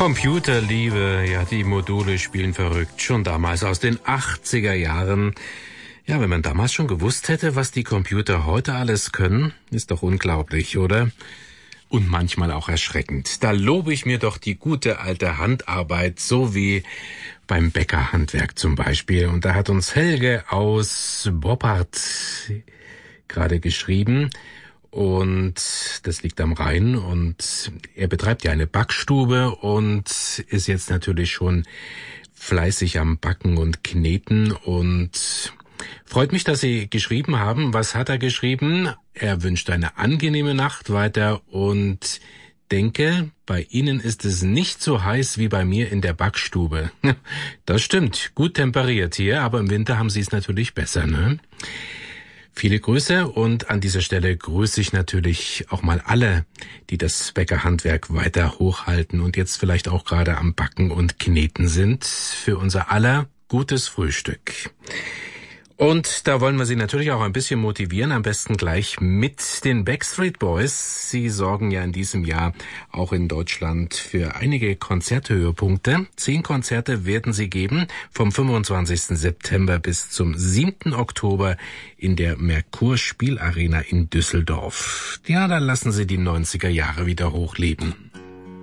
Computerliebe, ja, die Module spielen verrückt. Schon damals aus den 80er Jahren. Ja, wenn man damals schon gewusst hätte, was die Computer heute alles können, ist doch unglaublich, oder? Und manchmal auch erschreckend. Da lobe ich mir doch die gute alte Handarbeit, so wie beim Bäckerhandwerk zum Beispiel. Und da hat uns Helge aus Boppard gerade geschrieben. Und das liegt am Rhein und er betreibt ja eine Backstube und ist jetzt natürlich schon fleißig am Backen und Kneten und freut mich, dass Sie geschrieben haben. Was hat er geschrieben? Er wünscht eine angenehme Nacht weiter und denke, bei Ihnen ist es nicht so heiß wie bei mir in der Backstube. Das stimmt, gut temperiert hier, aber im Winter haben Sie es natürlich besser, ne? Viele Grüße und an dieser Stelle grüße ich natürlich auch mal alle, die das Bäckerhandwerk weiter hochhalten und jetzt vielleicht auch gerade am Backen und Kneten sind. Für unser aller gutes Frühstück. Und da wollen wir Sie natürlich auch ein bisschen motivieren, am besten gleich mit den Backstreet Boys. Sie sorgen ja in diesem Jahr auch in Deutschland für einige Konzerthöhepunkte. 10 Konzerte werden sie geben, vom 25. September bis zum 7. Oktober in der Merkur Spielarena in Düsseldorf. Ja, da lassen Sie die 90er Jahre wieder hochleben.